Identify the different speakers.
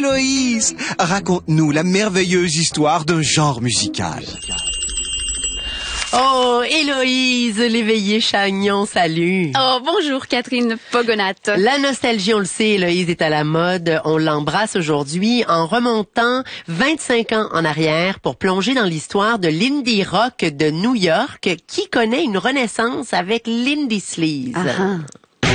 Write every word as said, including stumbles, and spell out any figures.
Speaker 1: Héloïse, raconte-nous la merveilleuse histoire d'un genre musical.
Speaker 2: Oh, Héloïse, l'éveillée Chagnon, salut.
Speaker 3: Oh, bonjour Catherine Pogonat.
Speaker 2: La nostalgie, on le sait, Héloïse est à la mode. On l'embrasse aujourd'hui en remontant vingt-cinq ans en arrière pour plonger dans l'histoire de l'indie rock de New York qui connaît une renaissance avec l'indie sleaze.
Speaker 3: Uh-huh.